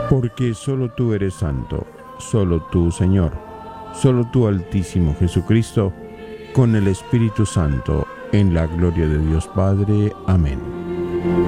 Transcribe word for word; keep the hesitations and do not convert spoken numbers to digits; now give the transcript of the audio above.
Porque solo tú eres santo, solo tú, Señor, solo tú, Altísimo Jesucristo, con el Espíritu Santo, en la gloria de Dios Padre. Amén.